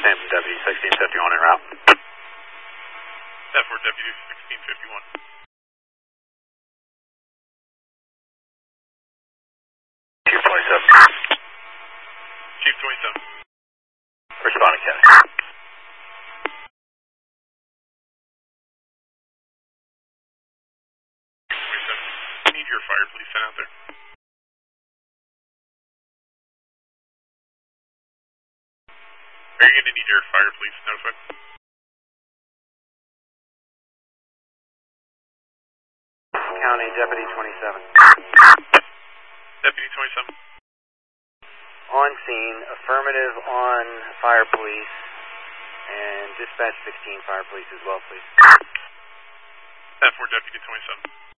Same Deputy 1651 en route. That for Deputy 1651. Chief 27. Chief 27. Responding, Kevin. Need your fire police sent out there. Are you going to need your fire police notified? County Deputy 27. Deputy 27. On scene, affirmative on fire police, and dispatch 16 fire police as well, please. That for Deputy 27.